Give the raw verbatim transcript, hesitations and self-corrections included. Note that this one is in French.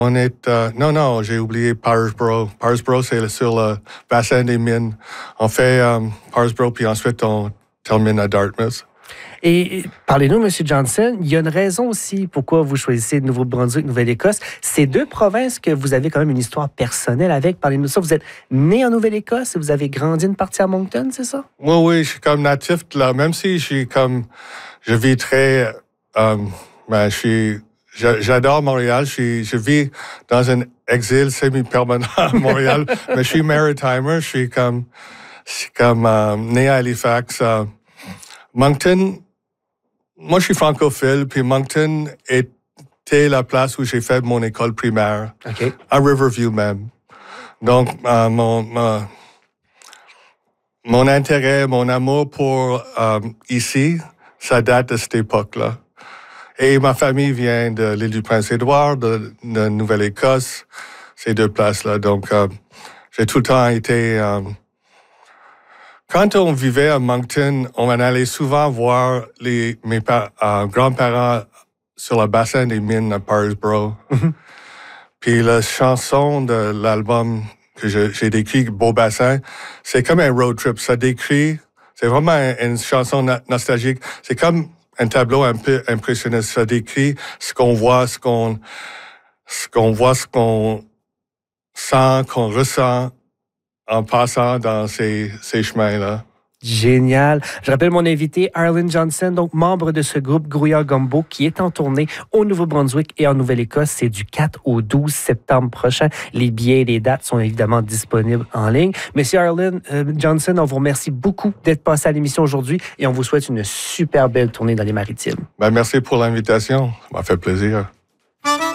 On est... Euh, non, non, j'ai oublié Parsboro. Parsboro, c'est sur le bassin des mines. On fait euh, Parsboro, puis ensuite, on termine à Dartmouth. Et parlez-nous, M. Johnson, il y a une raison aussi pourquoi vous choisissez le Nouveau-Brunswick, Nouvelle-Écosse. C'est deux provinces que vous avez quand même une histoire personnelle avec. Parlez-nous de ça. Vous êtes né en Nouvelle-Écosse et vous avez grandi une partie à Moncton, c'est ça? Oui, oui, je suis comme natif de là. Même si je suis comme... Je vis très... Euh, ben, je suis... J'adore Montréal. Je, suis, je vis dans un exil semi-permanent à Montréal, mais je suis maritimer. Je suis comme, je suis comme euh, né à Halifax. Euh, Moncton, moi, je suis francophile, puis Moncton était la place où j'ai fait mon école primaire, okay. à Riverview même. Donc, euh, mon, mon, mon intérêt, mon amour pour euh, ici, ça date de cette époque-là. Et ma famille vient de l'île du Prince-Édouard, de, de Nouvelle-Écosse, ces deux places-là. Donc, euh, j'ai tout le temps été... Euh... Quand on vivait à Moncton, on allait souvent voir les, mes euh, grands-parents sur le bassin des mines à Parsboro. Mm-hmm. Puis la chanson de l'album que je, j'ai décrit, Beau Bassin, c'est comme un road trip. Ça décrit... C'est vraiment une chanson nostalgique. C'est comme... un tableau un peu impressionniste. Ça décrit ce qu'on voit, ce qu'on, ce qu'on voit, ce qu'on sent, qu'on ressent en passant dans ces, ces chemins-là. Génial. Je rappelle mon invité, Arlen Johnson, donc membre de ce groupe Grouillard Gumbo, qui est en tournée au Nouveau-Brunswick et en Nouvelle-Écosse. C'est du quatre au douze septembre prochain. Les billets et les dates sont évidemment disponibles en ligne. Monsieur Arlen euh, Johnson, on vous remercie beaucoup d'être passé à l'émission aujourd'hui et on vous souhaite une super belle tournée dans les Maritimes. Ben, merci pour l'invitation. Ça m'a fait plaisir.